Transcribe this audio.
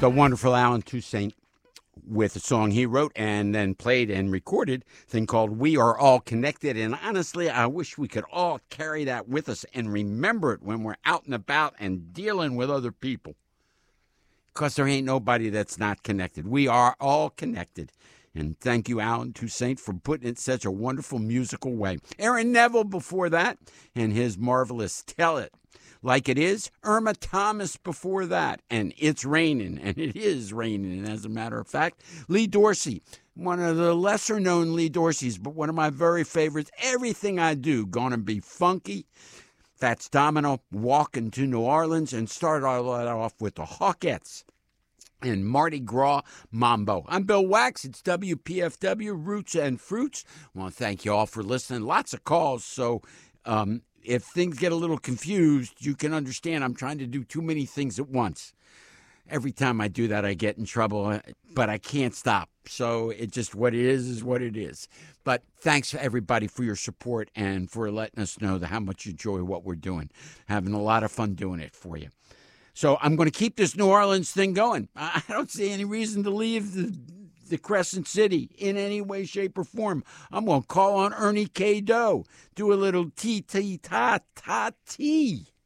The wonderful Alan Toussaint with a song he wrote and then played and recorded, a thing called We Are All Connected. And honestly, I wish we could all carry that with us and remember it when we're out and about and dealing with other people. Because there ain't nobody that's not connected. We are all connected. And thank you, Alan Toussaint, for putting it in such a wonderful musical way. Aaron Neville before that, and his marvelous Tell It Like It Is. Irma Thomas before that, and It's Raining, and it is raining, as a matter of fact. Lee Dorsey, one of the lesser-known Lee Dorseys, but one of my very favorites. Everything I Do, Gonna Be Funky. Fats Domino, Walking to New Orleans, and started all that off with the Hawkettes and Mardi Gras Mambo. I'm Bill Wax. It's WPFW, Roots and Fruits. I want to thank you all for listening. Lots of calls, so if things get a little confused, you can understand I'm trying to do too many things at once. Every time I do that, I get in trouble, but I can't stop. So it just what it is what it is. But thanks, everybody, for your support and for letting us know how much you enjoy what we're doing. Having a lot of fun doing it for you. So I'm going to keep this New Orleans thing going. I don't see any reason to leave the Crescent City in any way, shape, or form. I'm going to call on Ernie K. Doe. Do a little tee-tee-ta-ta-tee.